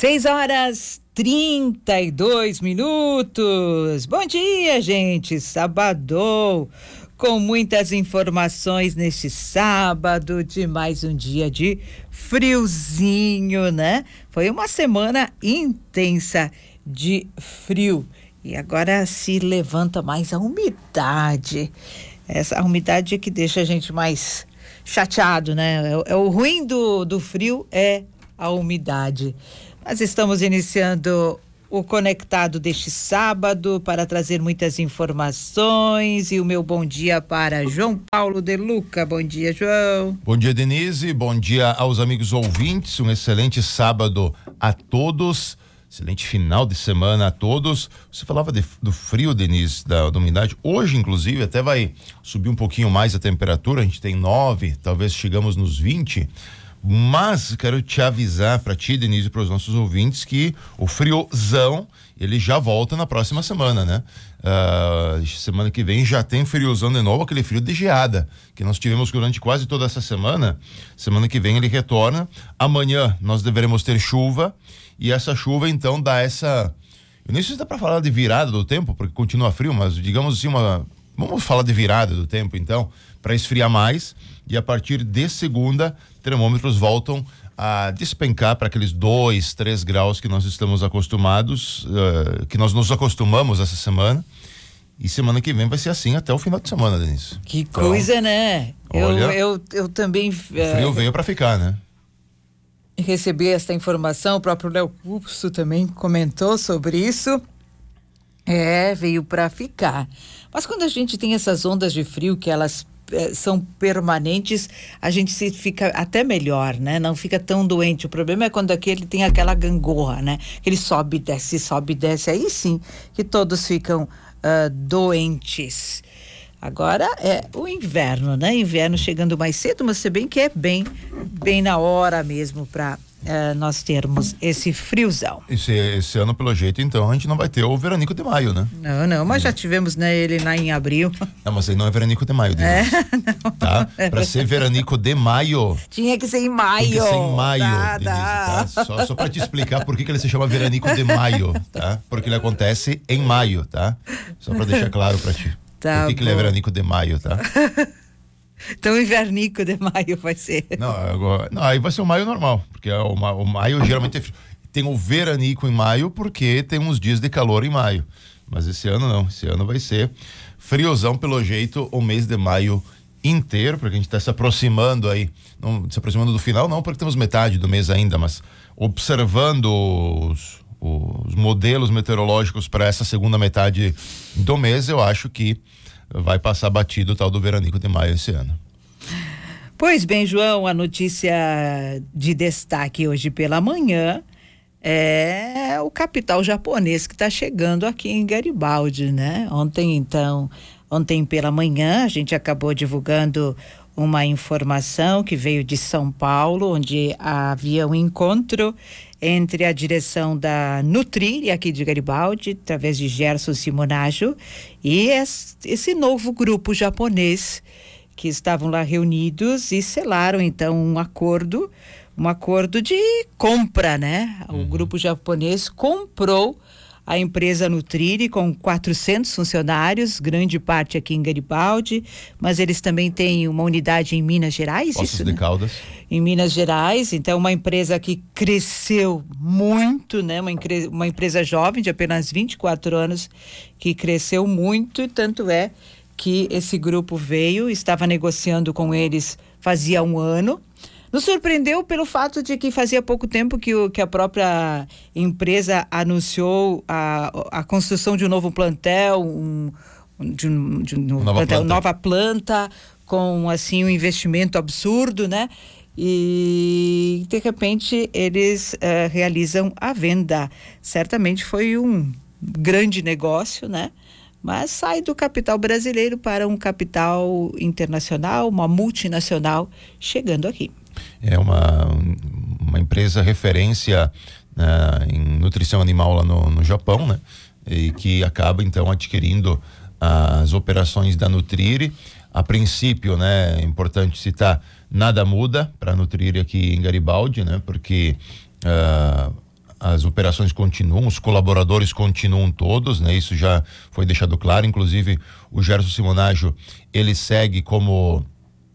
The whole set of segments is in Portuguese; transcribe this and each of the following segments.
6h32. Bom dia, gente. Sabadão, com muitas informações neste sábado de mais um dia de friozinho, né? Foi uma semana intensa de frio e agora se levanta mais a umidade. Essa umidade que deixa a gente mais chateado, né? É o ruim do frio é a umidade. Nós estamos iniciando o Conectado deste sábado para trazer muitas informações e o meu bom dia para João Paulo De Luca. Bom dia, João. Bom dia, Denise. Bom dia aos amigos ouvintes. Um excelente sábado a todos. Excelente final de semana a todos. Você falava do frio, Denise, da umidade. Hoje, inclusive, até vai subir um pouquinho mais a temperatura. A gente tem 9, talvez chegamos nos 20. Mas quero te avisar para ti, Denise, e para os nossos ouvintes que o friozão, ele já volta na próxima semana, né? Semana que vem já tem friozão de novo, aquele frio de geada que nós tivemos durante quase toda essa semana. Semana que vem ele retorna. Amanhã nós deveremos ter chuva e essa chuva então dá essa... Eu nem sei se dá para falar de virada do tempo, porque continua frio, mas digamos assim vamos falar de virada do tempo então, para esfriar mais, e a partir de segunda termômetros voltam a despencar para aqueles 2, 3 graus que nós estamos acostumados, que nós nos acostumamos essa semana, e semana que vem vai ser assim até o final de semana, Denise. Que então, coisa, né? Eu também... O frio veio para ficar, né? Recebi esta informação, o próprio Léo Curso também comentou sobre isso. Veio para ficar. Mas quando a gente tem essas ondas de frio que elas são permanentes, a gente fica até melhor, né? Não fica tão doente. O problema é quando aquele tem aquela gangorra, né? Que ele sobe e desce. Aí sim que todos ficam doentes. Agora é o inverno, né? Inverno chegando mais cedo, mas se bem que é bem na hora mesmo para nós termos esse friozão. Esse ano, pelo jeito, então, a gente não vai ter o veranico de maio, né? Não, mas já tivemos, né, ele lá em abril. Não, mas aí não é veranico de maio, não. Tá? Pra ser veranico de maio... Tinha que ser em maio. Tem que ser em maio, Denise, tá? Só pra te explicar por que ele se chama veranico de maio, tá? Porque ele acontece em maio, tá? Só pra deixar claro pra ti. Tá, por que ele é veranico de maio, tá? Então, invernico de maio vai ser. Não, aí vai ser o maio normal, porque o maio geralmente tem o veranico em maio, porque tem uns dias de calor em maio. Mas esse ano não, esse ano vai ser friozão, pelo jeito, o mês de maio inteiro, porque a gente está se aproximando aí, não se aproximando do final, não, porque temos metade do mês ainda, mas observando os modelos meteorológicos para essa segunda metade do mês, eu acho que vai passar batido o tal do veranico de maio esse ano. Pois bem, João, a notícia de destaque hoje pela manhã é o capital japonês que está chegando aqui em Garibaldi, né? Ontem pela manhã a gente acabou divulgando uma informação que veio de São Paulo, onde havia um encontro entre a direção da Nutrir aqui de Garibaldi, através de Gerson Simonajo, e esse novo grupo japonês que estavam lá reunidos e selaram então um acordo de compra, né? O grupo japonês comprou a empresa Nutrir com 400 funcionários, grande parte aqui em Garibaldi, mas eles também têm uma unidade em Minas Gerais. Poços de Caldas. Em Minas Gerais, então uma empresa que cresceu muito, né? Uma empresa jovem de apenas 24 anos que cresceu muito, e tanto é que esse grupo estava negociando com eles fazia um ano. Nos surpreendeu pelo fato de que fazia pouco tempo que a própria empresa anunciou a construção de um novo plantel, nova planta, com assim um investimento absurdo, né? E de repente eles realizam a venda. Certamente foi um grande negócio, né? Mas sai do capital brasileiro para um capital internacional, uma multinacional chegando aqui. É uma empresa referência em nutrição animal lá no Japão, né? E que acaba então adquirindo as operações da Nutrir. A princípio, né, é importante citar, nada muda para a Nutrir aqui em Garibaldi, né? Porque as operações continuam, os colaboradores continuam todos, né? Isso já foi deixado claro. Inclusive, o Gerson Simonaggio, ele segue como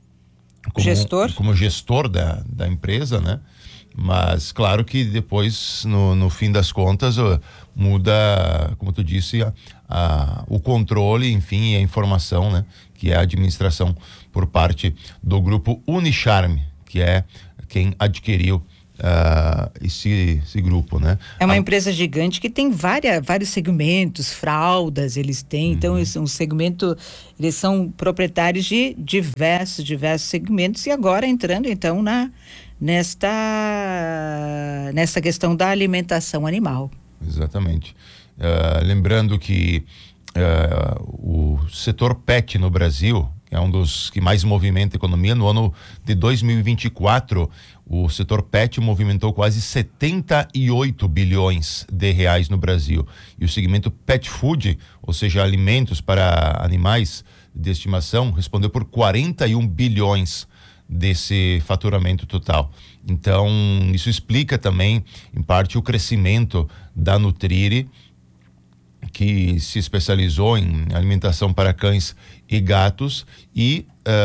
gestor da empresa, né? Mas claro que depois, no fim das contas, muda, como tu disse, o controle, enfim, e a informação, né? Que é a administração por parte do grupo Unicharme, que é quem adquiriu esse grupo, né? É uma empresa gigante que tem vários segmentos, fraldas eles têm, então esse é um segmento, eles são proprietários de diversos segmentos e agora entrando então nesta questão da alimentação animal. Exatamente. Lembrando que o setor pet no Brasil é um dos que mais movimenta a economia. No ano de 2024, o setor pet movimentou quase 78 bilhões de reais no Brasil. E o segmento pet food, ou seja, alimentos para animais de estimação, respondeu por 41 bilhões desse faturamento total. Então, isso explica também, em parte, o crescimento da Nutrire, que se especializou em alimentação para cães e gatos e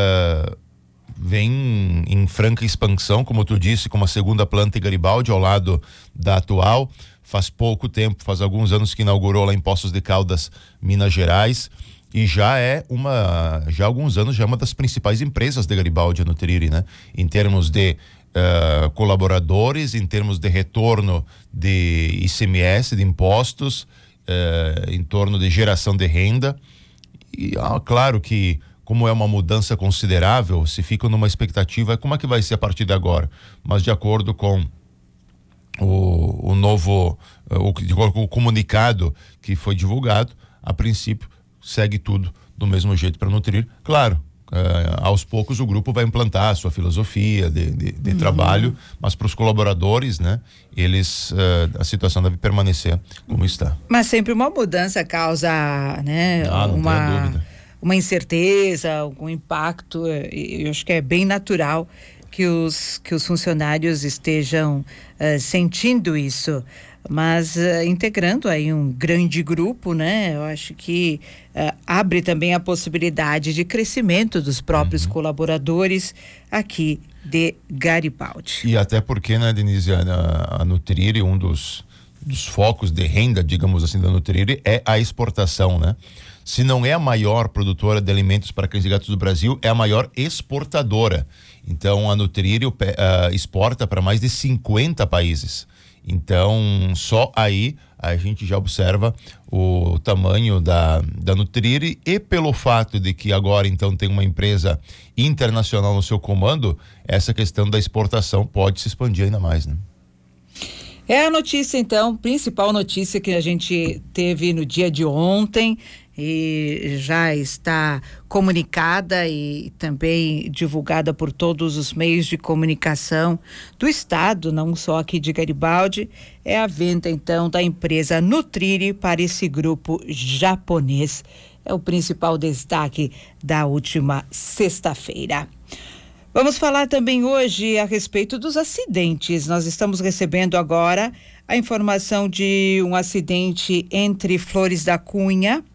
vem em franca expansão, como tu disse, com uma segunda planta em Garibaldi, ao lado da atual. Faz pouco tempo, faz alguns anos que inaugurou lá em Poços de Caldas, Minas Gerais, e já há alguns anos, já é uma das principais empresas de Garibaldi, a Nutrire, né? Em termos de colaboradores, em termos de retorno de ICMS, de impostos, em torno de geração de renda. E claro que, como é uma mudança considerável, se fica numa expectativa, como é que vai ser a partir de agora? Mas de acordo com o novo o comunicado que foi divulgado, a princípio segue tudo do mesmo jeito para Nutrir. Claro, aos poucos o grupo vai implantar a sua filosofia de trabalho, mas para os colaboradores, né, a situação deve permanecer como está. Mas sempre uma mudança causa, né, não tenha dúvida, uma incerteza, algum impacto. Eu acho que é bem natural que os funcionários estejam sentindo isso. Mas integrando aí um grande grupo, né? Eu acho que abre também a possibilidade de crescimento dos próprios colaboradores aqui de Garibaldi. E até porque, né, Denise, a Nutrire, um dos focos de renda, digamos assim, da Nutrire é a exportação, né? Se não é a maior produtora de alimentos para cães e gatos do Brasil, é a maior exportadora. Então, a Nutrire exporta para mais de 50 países. Então, só aí a gente já observa o tamanho da Nutrire, e pelo fato de que agora então tem uma empresa internacional no seu comando, essa questão da exportação pode se expandir ainda mais, né? É a notícia, então, principal notícia que a gente teve no dia de ontem e já está comunicada e também divulgada por todos os meios de comunicação do estado, não só aqui de Garibaldi, é a venda, então, da empresa Nutrire para esse grupo japonês. É o principal destaque da última sexta-feira. Vamos falar também hoje a respeito dos acidentes. Nós estamos recebendo agora a informação de um acidente entre Flores da Cunha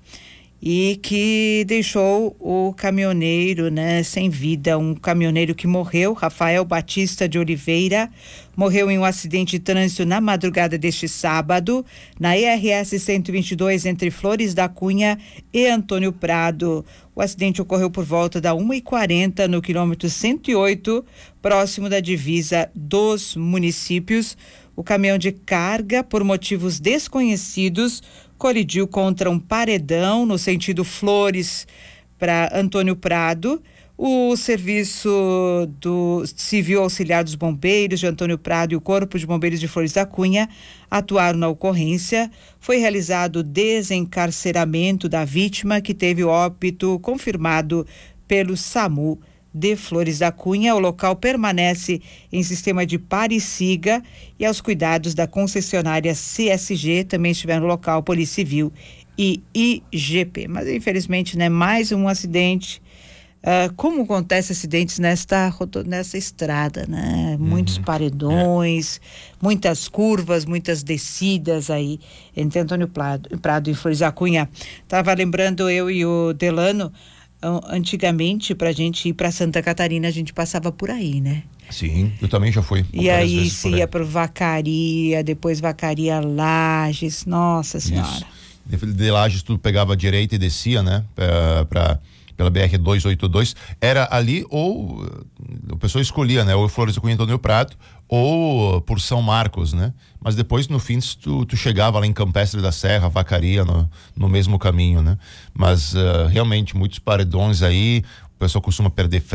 e que deixou o caminhoneiro, né, sem vida. Um caminhoneiro que morreu, Rafael Batista de Oliveira, morreu em um acidente de trânsito na madrugada deste sábado, na ERS 122, entre Flores da Cunha e Antônio Prado. O acidente ocorreu por volta da 1h40 no quilômetro 108, próximo da divisa dos municípios. O caminhão de carga, por motivos desconhecidos, colidiu contra um paredão no sentido Flores para Antônio Prado. O Serviço do Civil Auxiliar dos Bombeiros de Antônio Prado e o Corpo de Bombeiros de Flores da Cunha atuaram na ocorrência. Foi realizado o desencarceramento da vítima, que teve o óbito confirmado pelo SAMU de Flores da Cunha. O local permanece em sistema de pare e siga e aos cuidados da concessionária CSG. Também estiveram no local Polícia Civil e IGP. Mas infelizmente, né, mais um acidente como acontece acidentes nessa estrada, né? Muitos paredões, muitas curvas, muitas descidas aí entre Antônio Prado e Flores da Cunha. Tava lembrando eu e o Delano, antigamente pra gente ir pra Santa Catarina a gente passava por aí, né? Sim, eu também já fui. E aí se ia pro Vacaria, depois Vacaria Lages, nossa senhora. De Lages tu pegava a direita e descia, né? Pela BR-282, era ali ou a pessoa escolhia, né? Ou Flores da Cunha, Antônio Prado, ou por São Marcos, né? Mas depois, no fim, tu chegava lá em Campestre da Serra, Vacaria, no mesmo caminho, né? Mas realmente, muitos paredões aí, o pessoal costuma perder